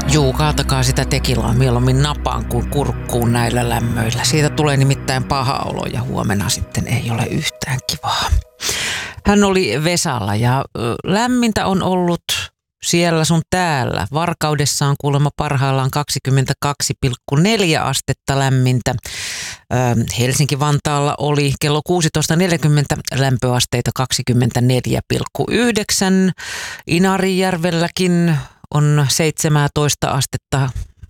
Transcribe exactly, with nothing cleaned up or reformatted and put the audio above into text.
Juu, kaatakaa sitä tekilaa mieluummin napaan kuin kurkkuun näillä lämmöillä. Siitä tulee nimittäin paha olo ja huomenna sitten ei ole yhtään kivaa. Hän oli Vesalla ja lämmintä on ollut siellä sun täällä. Varkaudessa on kuulemma parhaillaan kaksikymmentäkaksi pilkku neljä astetta lämmintä. Helsinki-Vantaalla oli kello kuusitoista neljäkymmentä lämpöasteita kaksikymmentäneljä pilkku yhdeksän. Inarijärvelläkin on seitsemäntoista astetta